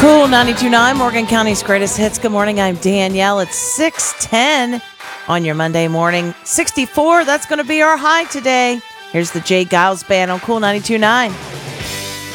Cool 92.9, Morgan County's greatest hits. Good morning, I'm Danielle. It's 6:10 on your Monday morning. 64, that's going to be our high today. Here's the Jay Giles Band on Cool 92.9.